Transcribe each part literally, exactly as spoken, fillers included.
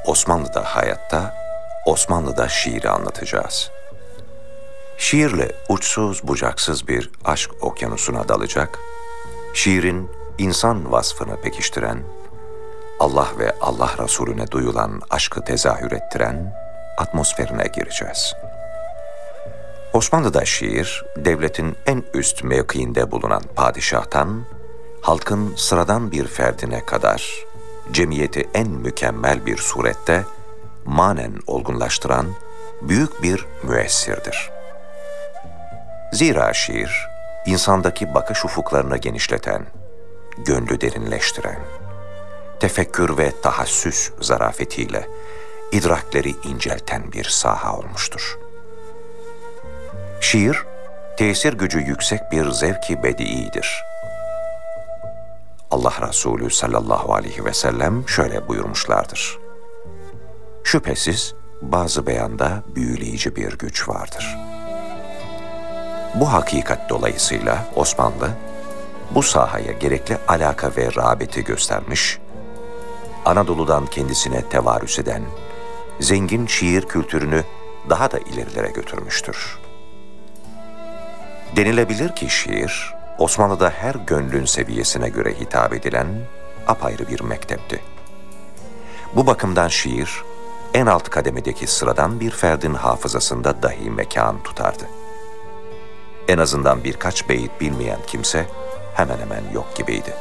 Osmanlı'da hayatta, Osmanlı'da şiiri anlatacağız. Şiirle uçsuz bucaksız bir aşk okyanusuna dalacak, şiirin insan vasfını pekiştiren, Allah ve Allah Resulüne duyulan aşkı tezahür ettiren atmosferine gireceğiz. Osmanlı'da şiir, devletin en üst mevkiinde bulunan padişahtan, halkın sıradan bir ferdine kadar, cemiyeti en mükemmel bir surette manen olgunlaştıran büyük bir müessirdir. Zira şiir, insandaki bakış ufuklarını genişleten, gönlü derinleştiren, tefekkür ve tahassüs zarafetiyle idrakleri incelten bir saha olmuştur. Şiir, tesir gücü yüksek bir zevk-i bedi'idir. Allah Resulü sallallahu aleyhi ve sellem şöyle buyurmuşlardır. Şüphesiz bazı beyanda büyüleyici bir güç vardır. Bu hakikat dolayısıyla Osmanlı, bu sahaya gerekli alaka ve rağbeti göstermiş, Anadolu'dan kendisine tevarüs eden, zengin şiir kültürünü daha da ilerilere götürmüştür. Denilebilir ki şiir, Osmanlı'da her gönlün seviyesine göre hitap edilen apayrı bir mektepti. Bu bakımdan şiir, en alt kademedeki sıradan bir ferdin hafızasında dahi mekan tutardı. En azından birkaç beyit bilmeyen kimse hemen hemen yok gibiydi.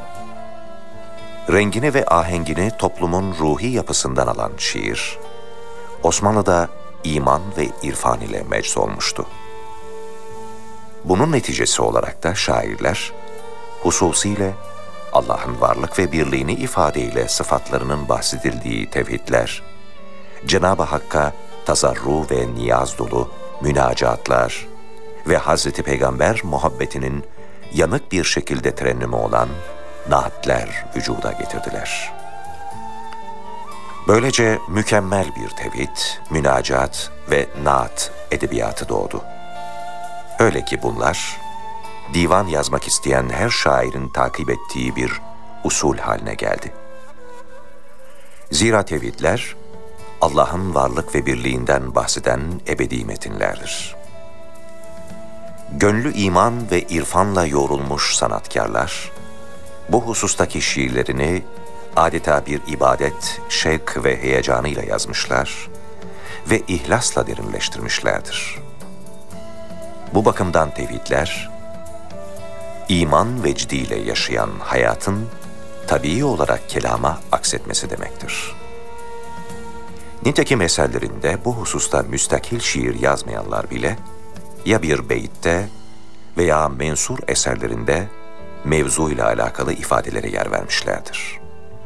Rengini ve ahengini toplumun ruhi yapısından alan şiir, Osmanlı'da iman ve irfan ile mecz olmuştu. Bunun neticesi olarak da şairler, hususiyle Allah'ın varlık ve birliğini ifadeyle sıfatlarının bahsedildiği tevhidler, Cenab-ı Hakk'a tazarru ve niyaz dolu münacatlar ve Hazreti Peygamber muhabbetinin yanık bir şekilde terennümü olan naatler vücuda getirdiler. Böylece mükemmel bir tevhid, münacat ve naat edebiyatı doğdu. Öyle ki bunlar, divan yazmak isteyen her şairin takip ettiği bir usul haline geldi. Zira tevhidler, Allah'ın varlık ve birliğinden bahseden ebedi metinlerdir. Gönlü iman ve irfanla yoğrulmuş sanatkarlar, bu husustaki şiirlerini adeta bir ibadet, şevk ve heyecanıyla yazmışlar ve ihlasla derinleştirmişlerdir. Bu bakımdan tevhidler, iman vecdiyle yaşayan hayatın tabii olarak kelama aksetmesi demektir. Nitekim eserlerinde bu hususta müstakil şiir yazmayanlar bile, ya bir beyitte veya mensur eserlerinde mevzuyla alakalı ifadelere yer vermişlerdir.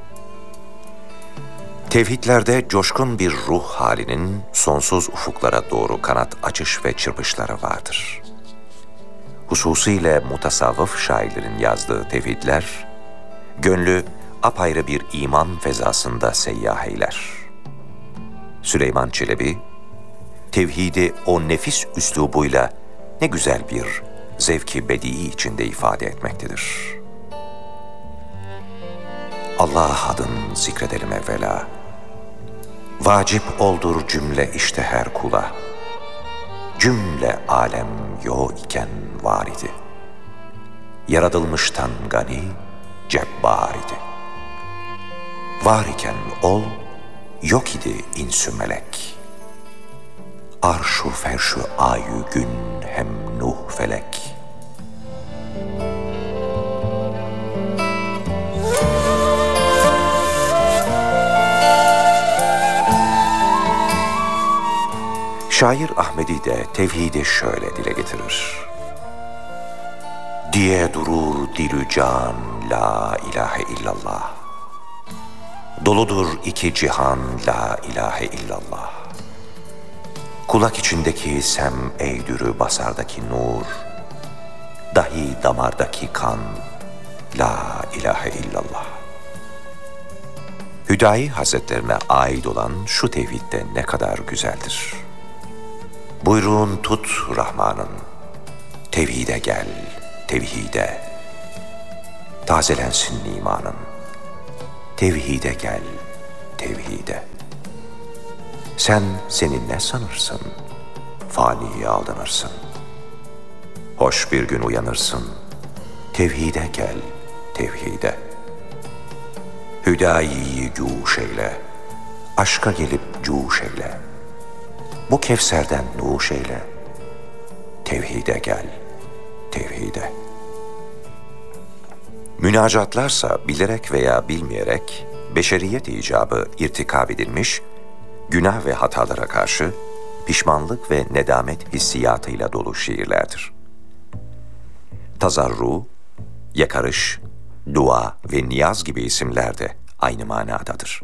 Tevhidlerde coşkun bir ruh halinin sonsuz ufuklara doğru kanat açış ve çırpışları vardır. Hususiyle mutasavvıf şairlerin yazdığı tevhidler, gönlü apayrı bir iman fezasında seyyah eyler. Süleyman Çelebi, tevhidi o nefis üslubuyla ne güzel bir zevk-i bedii içinde ifade etmektedir. Allah adın zikredelim evvela. Vacip oldur cümle işte her kula. Cümle alem yo iken var idi. Yaratılmıştan gani, cebbar idi. Var iken ol, yok idi insü melek. Arşu ferşu ayü gün hem nuh felek. Şair Ahmedi de tevhidi şöyle dile getirir. Diye durur dilü can la ilahe illallah. Doludur iki cihan la ilahe illallah. Kulak içindeki sem eydürü basardaki nur, dahi damardaki kan la ilahe illallah. Hüdayi Hazretlerine ait olan şu tevhid de ne kadar güzeldir. Buyruğun tut Rahman'ın, tevhide gel, tevhide. Tazelensin imanın, tevhide gel, tevhide. Sen seni ne sanırsın? Faniye aldanırsın. Hoş bir gün uyanırsın. Tevhide gel, tevhide. Hüdayi'yi cuş eyle. Aşka gelip cuş eyle. Bu Kevser'den nuş eyle. Tevhide gel, tevhide. Münacatlarsa bilerek veya bilmeyerek beşeriyet icabı irtikab edilmiş, günah ve hatalara karşı pişmanlık ve nedamet hissiyatıyla dolu şiirlerdir. Tazarru, yakarış, dua ve niyaz gibi isimler de aynı manadadır.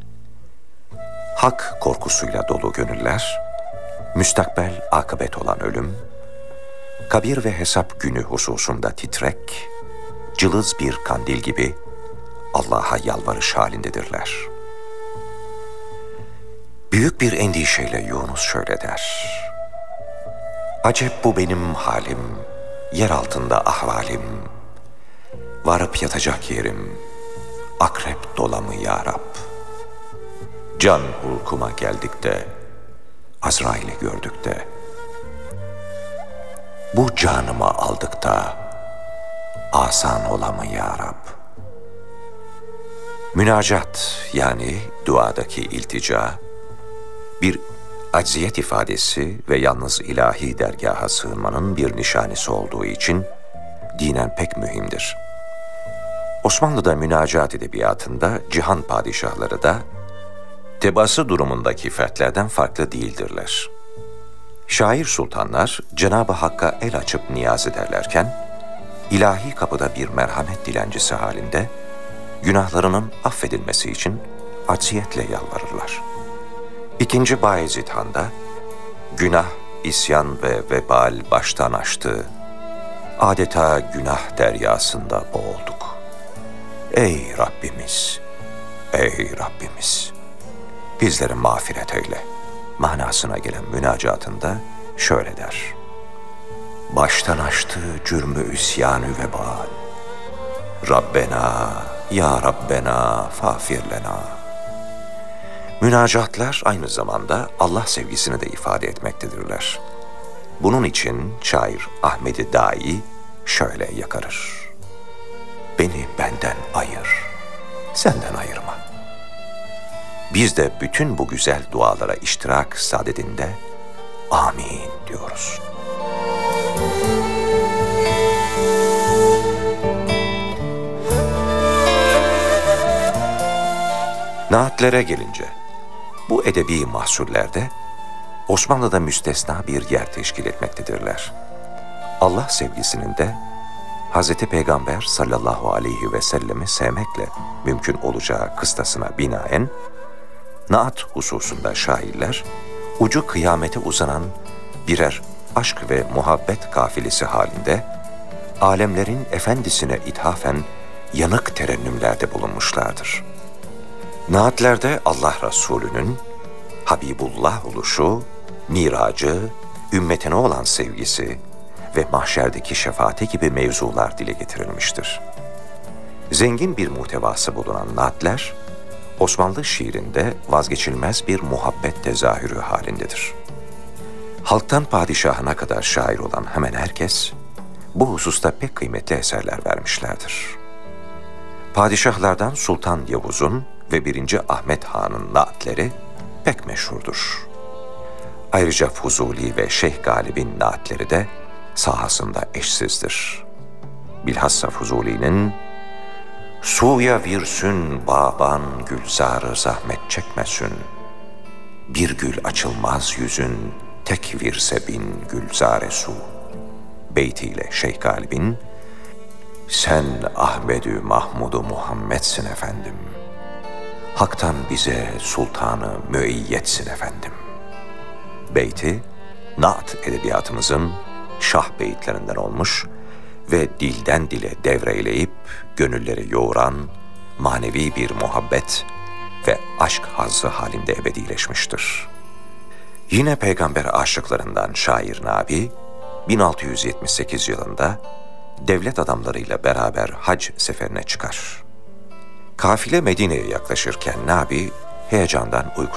Hak korkusuyla dolu gönüller, müstakbel akıbet olan ölüm, kabir ve hesap günü hususunda titrek, cılız bir kandil gibi Allah'a yalvarış halindedirler. Büyük bir endişeyle Yunus şöyle der: Acep bu benim halim, yer altında ahvalim, varıp yatacak yerim, akrep dolamı ya Rab. Can hulkuma geldik de, Azrail'i gördük de, bu canımı aldık da, asan olamı ya Rab. Münacat yani duadaki iltica, bir acziyet ifadesi ve yalnız ilahi dergaha sığınmanın bir nişanesi olduğu için dinen pek mühimdir. Osmanlı'da münacat edebiyatında cihan padişahları da tebası durumundaki fertlerden farklı değildirler. Şair sultanlar Cenab-ı Hakk'a el açıp niyaz ederlerken, ilahi kapıda bir merhamet dilencisi halinde günahlarının affedilmesi için acziyetle yalvarırlar. İkinci Bayezid Han da, günah, isyan ve vebal baştan açtı, adeta günah deryasında boğulduk. Ey Rabbimiz, ey Rabbimiz, bizleri mağfiret eyle manasına gelen münacatında şöyle der: Baştan açtı cürmü isyanü vebal, Rabbena, ya Rabbena, fağfir lena. Münacatlar aynı zamanda Allah sevgisini de ifade etmektedirler. Bunun için şair Ahmed-i Dahi şöyle yakarır: Beni benden ayır, senden ayırma. Biz de bütün bu güzel dualara iştirak sadedinde amin diyoruz. Naatlere gelince, bu edebi mahsullerde Osmanlı'da müstesna bir yer teşkil etmektedirler. Allah sevgisinin de Hazreti Peygamber sallallahu aleyhi ve sellemi sevmekle mümkün olacağı kıstasına binaen, naat hususunda şairler, ucu kıyamete uzanan birer aşk ve muhabbet kafilesi halinde, alemlerin efendisine ithafen yanık terennümlerde bulunmuşlardır. Naatlerde Allah Resulü'nün Habibullah oluşu, miracı, ümmetine olan sevgisi ve mahşerdeki şefaati gibi mevzular dile getirilmiştir. Zengin bir muhtevası bulunan naatler, Osmanlı şiirinde vazgeçilmez bir muhabbet tezahürü halindedir. Halktan padişahına kadar şair olan hemen herkes, bu hususta pek kıymetli eserler vermişlerdir. Padişahlardan Sultan Yavuz'un ve birinci Ahmet Han'ın naatleri pek meşhurdur. Ayrıca Fuzuli ve Şeyh Galip'in naatleri de sahasında eşsizdir. Bilhassa Fuzuli'nin Suya virsün baban gülzarı zahmet çekmesin, bir gül açılmaz yüzün tek virse bin gülzare su beytiyle Şeyh Galip'in sen Ahmedü Mahmudu Muhammed'sin efendim, Hak'tan bize sultanı müeyyetsin efendim beyti, naat edebiyatımızın şah beyitlerinden olmuş ve dilden dile devreyleyip gönülleri yoğuran manevi bir muhabbet ve aşk hazzı halinde ebedileşmiştir. Yine peygamber aşıklarından şair Nabi, bin altı yüz yetmiş sekiz yılında devlet adamlarıyla beraber hac seferine çıkar. Kafile Medine'ye yaklaşırken Nabi heyecandan uykusuna